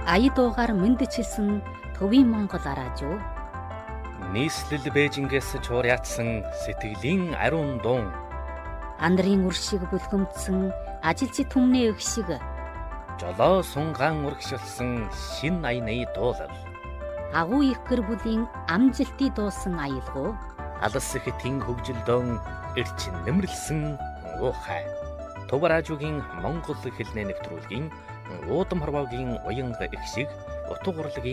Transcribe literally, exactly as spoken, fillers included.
ая дуугаар мэндчилсэн төвийн Монгол араажуу. Нийслэл Бээжингээс чуурьяатсан сэтгэлийн ариун дуун. Андрын үр шиг бүлгэмдсэн ажилчид түмний өх шиг. Жолоо сунгаан урагшилсан шин аяны дуулал. Агуу их гэр бүлийн амжилтыг дуусан аялгуу. Алс ихтийн хөгжилдөөн эрчин нэмэрлсэн уухай. Төв радиогийн Монгол хэлний нэвтрүүлгийн уудам хорвоогийн уянга их шиг утга урлагийн